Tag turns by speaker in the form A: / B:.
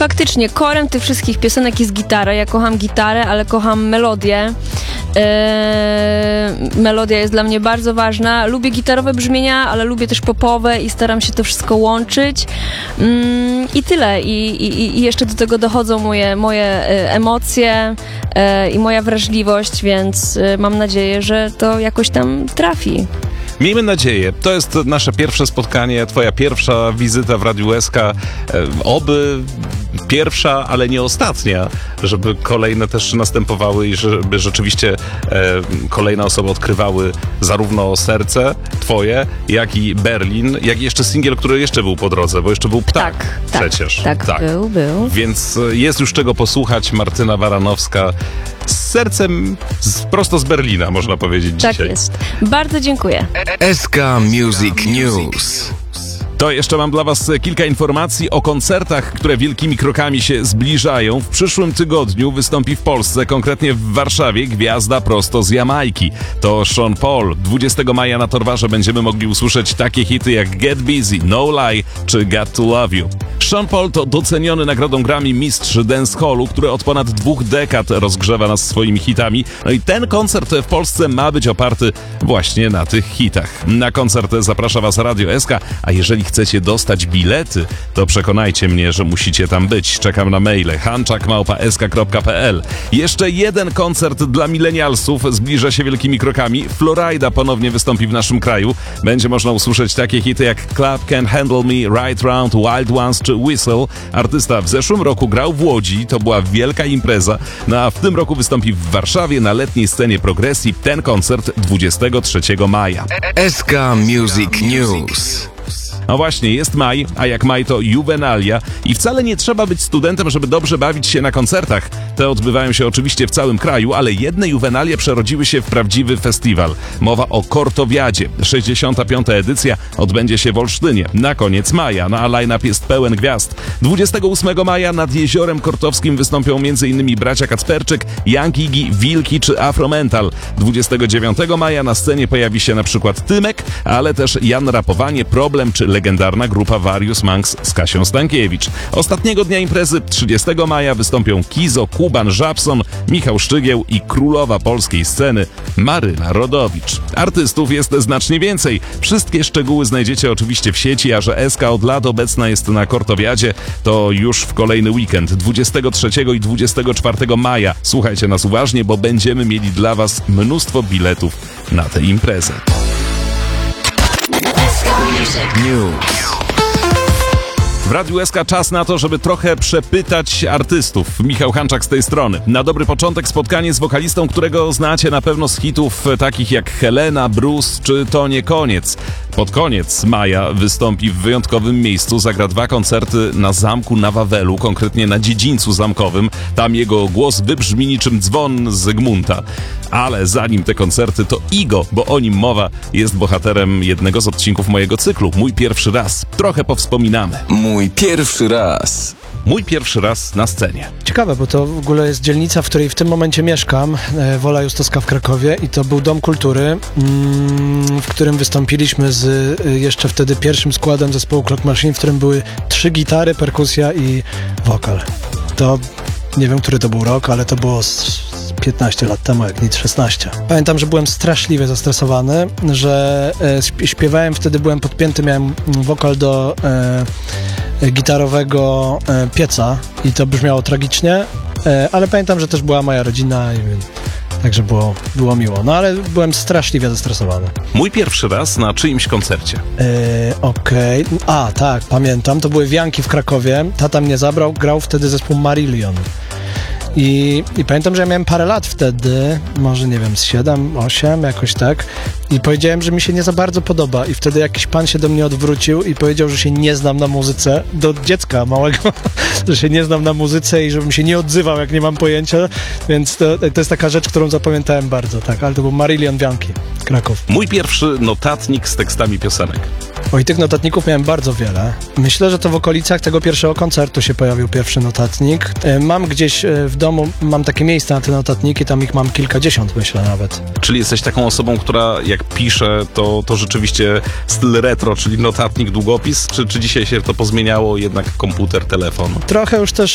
A: faktycznie korem tych wszystkich piosenek jest gitara. Ja kocham gitarę, ale kocham melodię. Melodia jest dla mnie bardzo ważna. Lubię gitarowe brzmienia, ale lubię też popowe i staram się to wszystko łączyć. I tyle. I jeszcze do tego dochodzą moje emocje i moja wrażliwość, więc mam nadzieję, że to jakoś tam trafi.
B: Miejmy nadzieję. To jest nasze pierwsze spotkanie, twoja pierwsza wizyta w Radiu SK. Oby pierwsza, ale nie ostatnia, żeby kolejne też następowały i żeby rzeczywiście kolejne osoby odkrywały zarówno serce twoje, jak i Berlin, jak i jeszcze singiel, który jeszcze był po drodze, bo jeszcze był Ptak przecież.
A: Tak. Był.
B: Więc jest już czego posłuchać. Martyna Baranowska z sercem prosto z Berlina, można powiedzieć dzisiaj.
A: Tak jest. Bardzo dziękuję.
C: SK Music News.
B: To jeszcze mam dla was kilka informacji o koncertach, które wielkimi krokami się zbliżają. W przyszłym tygodniu wystąpi w Polsce, konkretnie w Warszawie, gwiazda prosto z Jamajki. To Sean Paul. 20 maja na Torwarze będziemy mogli usłyszeć takie hity jak Get Busy, No Lie czy Got to Love You. Sean Paul to doceniony nagrodą Grammy mistrz dancehallu, który od ponad 2 dekad rozgrzewa nas swoimi hitami. No i ten koncert w Polsce ma być oparty właśnie na tych hitach. Na koncert zaprasza was Radio SK, a jeżeli chcecie dostać bilety, to przekonajcie mnie, że musicie tam być. Czekam na maile hanczak@sk.pl. Jeszcze jeden koncert dla milenialsów zbliża się wielkimi krokami. Florida ponownie wystąpi w naszym kraju. Będzie można usłyszeć takie hity jak Club Can't Handle Me, Right Round, Wild Ones czy Whistle. Artysta w zeszłym roku grał w Łodzi, to była wielka impreza, no a w tym roku wystąpi w Warszawie na letniej scenie Progresji. Ten koncert 23 maja.
C: SK Music News.
B: No właśnie, jest maj, a jak maj to juwenalia i wcale nie trzeba być studentem, żeby dobrze bawić się na koncertach. Te odbywają się oczywiście w całym kraju, ale jedne juwenalie przerodziły się w prawdziwy festiwal. Mowa o Kortowiadzie. 65. edycja odbędzie się w Olsztynie na koniec maja, no a line-up jest pełen gwiazd. 28 maja nad Jeziorem Kortowskim wystąpią m.in. bracia Kacperczyk, Young Iggy, Wilki czy Afromental. 29 maja na scenie pojawi się na przykład Tymek, ale też Jan Rapowanie, Problem czy legendarna grupa Various Monks z Kasią Stankiewicz. Ostatniego dnia imprezy, 30 maja, wystąpią Kizo, Kuban, Żabson, Michał Szczygieł i królowa polskiej sceny Maryna Rodowicz. Artystów jest znacznie więcej. Wszystkie szczegóły znajdziecie oczywiście w sieci, a że SK od lat obecna jest na Kortowiadzie, to już w kolejny weekend, 23 i 24 maja. Słuchajcie nas uważnie, bo będziemy mieli dla was mnóstwo biletów na tę imprezę.
C: News.
B: W Radiu SK czas na to, żeby trochę przepytać artystów. Michał Hanczak z tej strony. Na dobry początek spotkanie z wokalistą, którego znacie na pewno z hitów takich jak Helena, Bruce czy To nie koniec. Pod koniec maja wystąpi w wyjątkowym miejscu, zagra 2 koncerty na zamku na Wawelu, konkretnie na dziedzińcu zamkowym. Tam jego głos wybrzmi niczym dzwon Zygmunta. Ale zanim te koncerty, to Igo, bo o nim mowa, jest bohaterem jednego z odcinków mojego cyklu. Mój pierwszy raz. Trochę powspominamy.
C: Mój pierwszy raz.
B: Mój pierwszy raz na scenie.
D: Ciekawe, bo to w ogóle jest dzielnica, w której w tym momencie mieszkam, Wola Justowska w Krakowie, i to był Dom Kultury, w którym wystąpiliśmy z jeszcze wtedy pierwszym składem zespołu Clock Machine, w którym były 3 gitary, perkusja i wokal. To nie wiem, który to był rok, ale to było z 15 lat temu, jak nic 16. Pamiętam, że byłem straszliwie zestresowany, że śpiewałem, wtedy byłem podpięty, miałem wokal do gitarowego pieca i to brzmiało tragicznie, ale pamiętam, że też była moja rodzina i także było miło. No ale byłem straszliwie zestresowany.
B: Mój pierwszy raz na czyimś koncercie.
D: Okej. A, tak, pamiętam. To były wianki w Krakowie. Tata mnie zabrał, grał wtedy zespół Marillion. I pamiętam, że ja miałem parę lat wtedy, może nie wiem, z 7, 8, jakoś tak. I powiedziałem, że mi się nie za bardzo podoba. I wtedy jakiś pan się do mnie odwrócił i powiedział, że się nie znam na muzyce. Do dziecka małego, że się nie znam na muzyce i żebym się nie odzywał, jak nie mam pojęcia. Więc to jest taka rzecz, którą zapamiętałem bardzo, tak. Ale to był Marillion Wianki, Kraków.
B: Mój pierwszy notatnik z tekstami piosenek.
D: Oj, tych notatników miałem bardzo wiele. Myślę, że to w okolicach tego pierwszego koncertu się pojawił pierwszy notatnik. Mam gdzieś w domu, mam takie miejsca na te notatniki, tam ich mam kilkadziesiąt, myślę nawet.
B: Czyli jesteś taką osobą, która jak pisze, to rzeczywiście styl retro, czyli notatnik, długopis, czy dzisiaj się to pozmieniało, jednak komputer, telefon?
D: Trochę już też